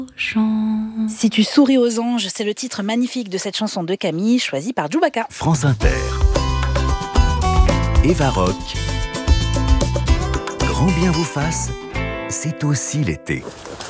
Si tu souris aux anges, c'est le titre magnifique de cette chanson de Camille, choisie par Djoubaka. France Inter. Eva Rock. Grand bien vous fasse, c'est aussi l'été.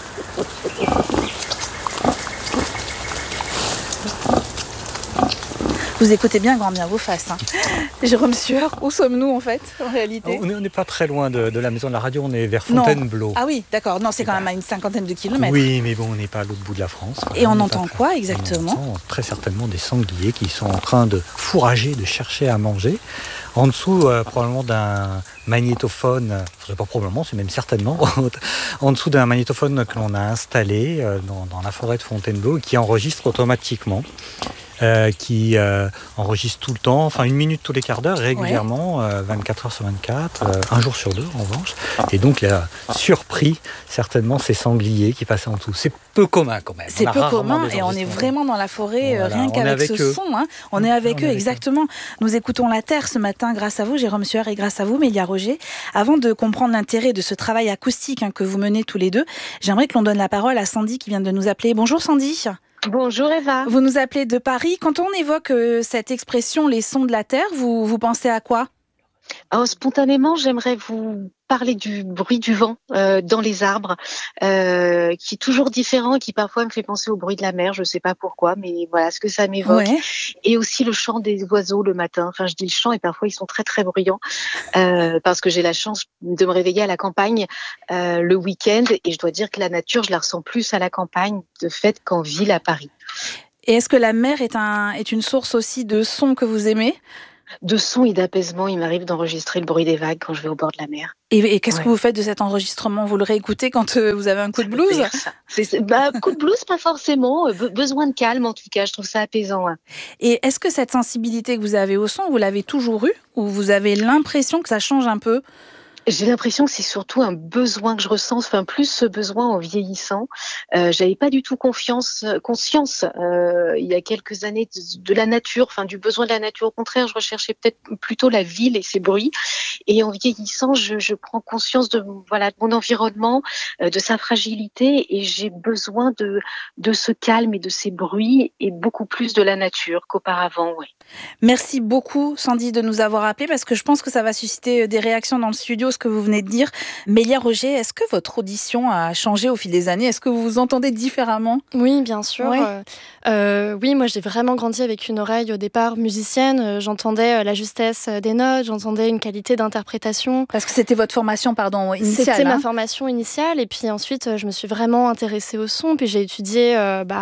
Vous écoutez bien Grand bien vous fasse. Jérôme Sueur, où sommes-nous en fait, en réalité? On n'est pas très loin de la maison de la radio, on est vers Fontainebleau. Ah oui, d'accord, non, c'est quand même à une 50aine de kilomètres. Oui, mais bon, on n'est pas à l'autre bout de la France. Et on entend quoi exactement? On entend très certainement des sangliers qui sont en train de fourrager, de chercher à manger. En dessous, probablement d'un magnétophone, pas probablement, c'est même certainement, en dessous d'un magnétophone que l'on a installé dans la forêt de Fontainebleau et qui enregistre automatiquement. Qui enregistre tout le temps, enfin 1 minute tous les quarts d'heure, régulièrement, 24 heures sur 24, un jour sur 2 en revanche. Et donc il a surpris certainement ces sangliers qui passaient en dessous. C'est peu commun quand même. C'est peu commun et on est vraiment dans la forêt, voilà, rien qu'avec ce son. Hein. On est avec eux, exactement. Nous écoutons La Terre ce matin grâce à vous, Jérôme Sueur, et grâce à vous, Mélia Roger. Avant de comprendre l'intérêt de ce travail acoustique que vous menez tous les deux, j'aimerais que l'on donne la parole à Sandy qui vient de nous appeler. Bonjour Sandy. Bonjour Eva. Vous nous appelez de Paris. Quand on évoque cette expression, les sons de la terre, vous pensez à quoi? Alors, spontanément, j'aimerais vous parler du bruit du vent dans les arbres, qui est toujours différent et qui parfois me fait penser au bruit de la mer. Je ne sais pas pourquoi, mais voilà ce que ça m'évoque. Ouais. Et aussi le chant des oiseaux le matin. Enfin, je dis le chant et parfois ils sont très très bruyants parce que j'ai la chance de me réveiller à la campagne le week-end et je dois dire que la nature, je la ressens plus à la campagne de fait qu'en ville à Paris. Et est-ce que la mer est une source aussi de sons que vous aimez? De son et d'apaisement, il m'arrive d'enregistrer le bruit des vagues quand je vais au bord de la mer. Et qu'est-ce que vous faites de cet enregistrement? Vous le réécoutez quand vous avez un coup de blues? Coup de blues, pas forcément. Besoin de calme, en tout cas. Je trouve ça apaisant. Hein. Et est-ce que cette sensibilité que vous avez au son, vous l'avez toujours eue? Ou vous avez l'impression que ça change un peu? J'ai l'impression que c'est surtout un besoin que je ressens, enfin plus ce besoin en vieillissant. J'avais pas du tout conscience il y a quelques années de la nature, enfin du besoin de la nature. Au contraire, je recherchais peut-être plutôt la ville et ses bruits. Et en vieillissant, je prends conscience de mon environnement, de sa fragilité, et j'ai besoin de ce calme et de ces bruits et beaucoup plus de la nature qu'auparavant. Ouais. Merci beaucoup Sandy de nous avoir appelés parce que je pense que ça va susciter des réactions dans le studio, ce que vous venez de dire. Mélia Roger, est-ce que votre audition a changé au fil des années? Est-ce que vous vous entendez différemment? Oui, bien sûr. Ouais. Oui, moi j'ai vraiment grandi avec une oreille au départ musicienne. J'entendais la justesse des notes, j'entendais une qualité d'interprétation. Parce que c'était votre formation, initiale. C'était ma formation initiale et puis ensuite je me suis vraiment intéressée au son. Puis j'ai étudié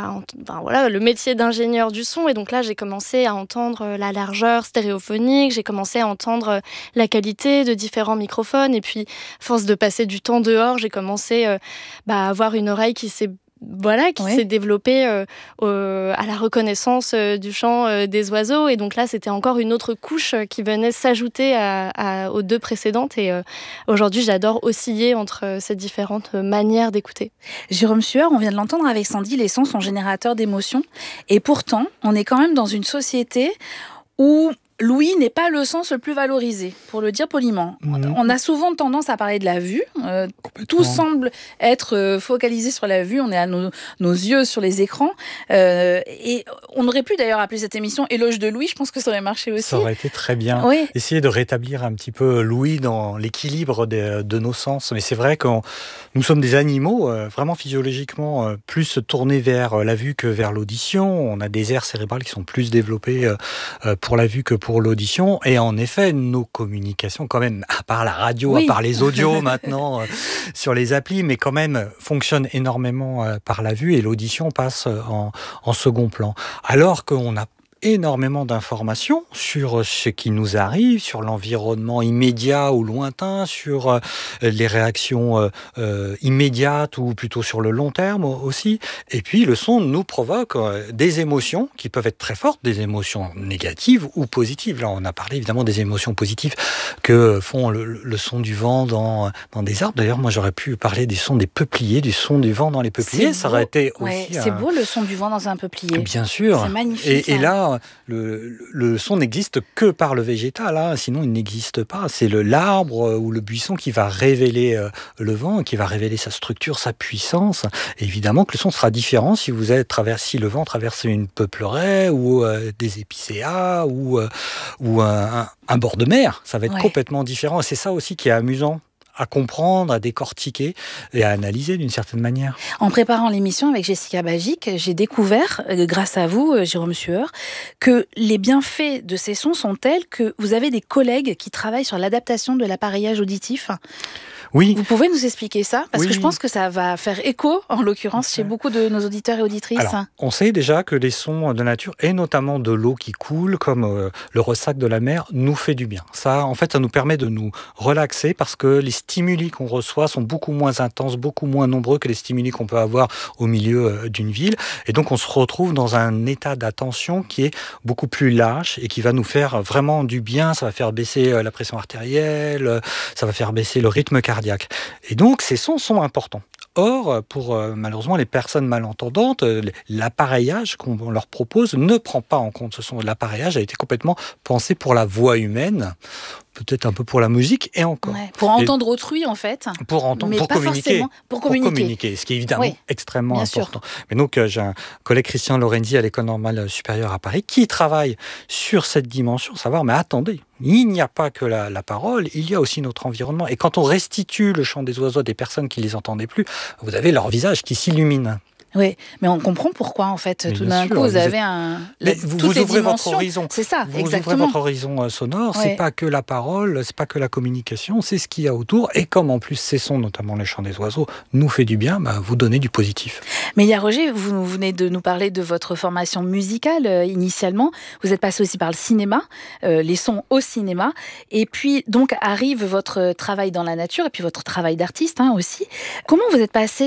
le métier d'ingénieur du son et donc là j'ai commencé à entendre la largeur stéréophonique, j'ai commencé à entendre la qualité de différents microphones et puis, à force de passer du temps dehors, j'ai commencé à avoir une oreille qui s'est développée à la reconnaissance du chant des oiseaux. Et donc là, c'était encore une autre couche qui venait s'ajouter aux deux précédentes. Et aujourd'hui, j'adore osciller entre ces différentes manières d'écouter. Jérôme Sueur, on vient de l'entendre avec Sandy, les sons sont générateurs d'émotions. Et pourtant, on est quand même dans une société où l'ouïe n'est pas le sens le plus valorisé, pour le dire poliment. On a souvent tendance à parler de la vue. Tout semble être focalisé sur la vue. On est à nos yeux sur les écrans. Et on aurait pu d'ailleurs appeler cette émission Éloge de l'ouïe. Je pense que ça aurait marché aussi. Ça aurait été très bien. Oui. Essayer de rétablir un petit peu l'ouïe dans l'équilibre de nos sens. Mais c'est vrai que nous sommes des animaux, vraiment physiologiquement, plus tournés vers la vue que vers l'audition. On a des aires cérébrales qui sont plus développées pour la vue que pour l'audition. Et en effet, nos communications, quand même, à part la radio, à part les audios maintenant sur les applis, mais quand même fonctionnent énormément par la vue et l'audition passe en second plan. Alors qu'on a énormément d'informations sur ce qui nous arrive, sur l'environnement immédiat ou lointain, sur les réactions immédiates ou plutôt sur le long terme aussi. Et puis le son nous provoque des émotions qui peuvent être très fortes, des émotions négatives ou positives. Là, on a parlé évidemment des émotions positives que font le son du vent dans des arbres. D'ailleurs, moi j'aurais pu parler des sons des peupliers, du son du vent dans les peupliers. Ça aurait été aussi... c'est beau le son du vent dans un peuplier. Bien sûr. C'est magnifique. Et là, D'ailleurs, le son n'existe que par le végétal, hein, sinon il n'existe pas. C'est l'arbre ou le buisson qui va révéler le vent, qui va révéler sa structure, sa puissance. Et évidemment que le son sera différent si si le vent traverse une peuplerais ou des épicéas ou un bord de mer. Ça va être complètement différent. Et c'est ça aussi qui est amusant à comprendre, à décortiquer et à analyser d'une certaine manière. En préparant l'émission avec Jessica Bagic, j'ai découvert, grâce à vous, Jérôme Sueur, que les bienfaits de ces sons sont tels que vous avez des collègues qui travaillent sur l'adaptation de l'appareillage auditif. Oui. Vous pouvez nous expliquer ça? Parce que je pense que ça va faire écho, en l'occurrence, chez beaucoup de nos auditeurs et auditrices. Alors, on sait déjà que les sons de nature, et notamment de l'eau qui coule, comme le ressac de la mer, nous fait du bien. Ça, en fait, ça nous permet de nous relaxer parce que les stimuli qu'on reçoit sont beaucoup moins intenses, beaucoup moins nombreux que les stimuli qu'on peut avoir au milieu d'une ville. Et donc, on se retrouve dans un état d'attention qui est beaucoup plus lâche et qui va nous faire vraiment du bien. Ça va faire baisser la pression artérielle, ça va faire baisser le rythme cardiaque. Et donc, ces sons sont importants. Or, pour malheureusement les personnes malentendantes, l'appareillage qu'on leur propose ne prend pas en compte ce son. L'appareillage a été complètement pensé pour la voix humaine, peut-être un peu pour la musique et encore. Ouais, pour entendre autrui en fait. Pour entendre, pour communiquer. Pour communiquer, ce qui est évidemment extrêmement important. Mais donc j'ai un collègue Christian Lorenzi à l'École normale supérieure à Paris qui travaille sur cette dimension, savoir mais attendez, il n'y a pas que la parole, il y a aussi notre environnement. Et quand on restitue le chant des oiseaux à des personnes qui ne les entendaient plus, vous avez leur visage qui s'illumine. Oui, mais on comprend pourquoi en fait. Mais tout d'un coup, vous avez vous ouvrez votre horizon. C'est ça, vous exactement. Ouvrez votre horizon sonore. C'est pas que la parole, c'est pas que la communication, c'est ce qu'il y a autour. Et comme en plus ces sons, notamment les chants des oiseaux, nous fait du bien, vous donnez du positif. Mais il y a Roger, vous venez de nous parler de votre formation musicale initialement. Vous êtes passé aussi par le cinéma, les sons au cinéma, et puis donc arrive votre travail dans la nature et puis votre travail d'artiste aussi. Comment vous êtes passé